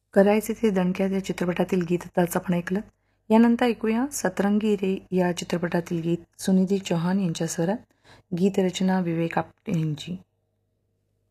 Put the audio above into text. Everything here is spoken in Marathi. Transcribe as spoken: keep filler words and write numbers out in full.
करायचे ते दणक्यात या चित्रपटातील गीत आताच आपण ऐकलं. यानंतर ऐकूया सतरंगी रे या चित्रपटातील गीत सुनिधी चौहान यांच्या स्वरात, गीतरचना विवेक आपटे यांची.